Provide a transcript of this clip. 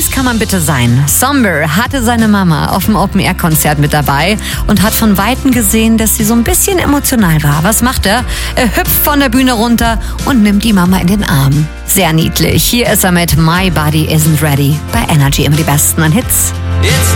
süß kann man bitte sein? Somber hatte seine Mama auf dem Open-Air-Konzert mit dabei und hat von Weitem gesehen, dass sie so ein bisschen emotional war. Was macht er? Er hüpft von der Bühne runter und nimmt die Mama in den Arm. Sehr niedlich. Hier ist er mit My Body Isn't Ready bei Energy, immer die besten an Hits.